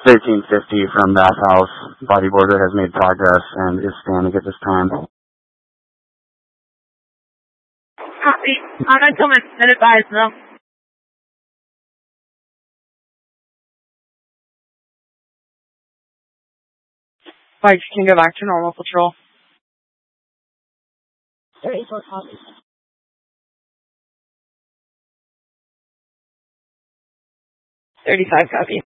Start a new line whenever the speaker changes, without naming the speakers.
1350 from Bathhouse. Bodyboarder has made progress and is standing at this time.
Copy. I'm not coming. Send advise though.
Bikes can go back to normal patrol.
34 copy.
35 copy.